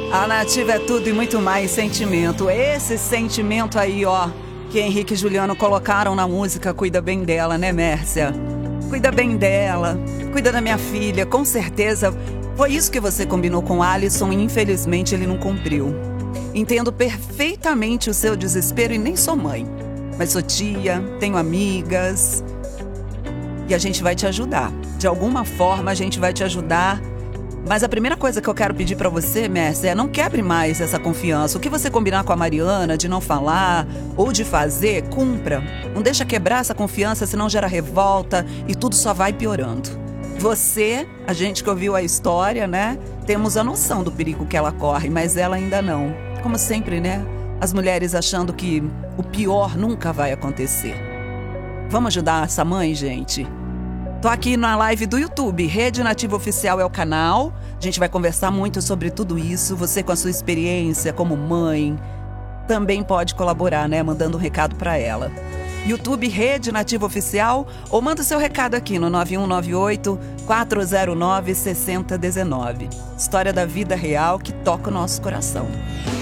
A Nativa é tudo e muito mais sentimento. Esse sentimento aí, ó, que Henrique e Juliano colocaram na música Cuida Bem Dela, né, Mércia? Cuida bem dela, cuida da minha filha, com certeza. Foi isso que você combinou com o Alisson e infelizmente ele não cumpriu. Entendo perfeitamente o seu desespero e nem sou mãe. Mas sou tia, tenho amigas e a gente vai te ajudar. De alguma forma a gente vai te ajudar. Mas a primeira coisa que eu quero pedir pra você, Mércia, é não quebre mais essa confiança. O que você combinar com a Mariana de não falar ou de fazer, cumpra. Não deixa quebrar essa confiança, senão gera revolta e tudo só vai piorando. Você, a gente que ouviu a história, né? Temos a noção do perigo que ela corre, mas ela ainda não. Como sempre, né? As mulheres achando que o pior nunca vai acontecer. Vamos ajudar essa mãe, gente? Tô aqui na live do YouTube, Rede Nativa Oficial é o canal. A gente vai conversar muito sobre tudo isso. Você com a sua experiência como mãe também pode colaborar, né? Mandando um recado pra ela. YouTube Rede Nativa Oficial ou manda o seu recado aqui no 9198-409-6019. História da vida real que toca o nosso coração.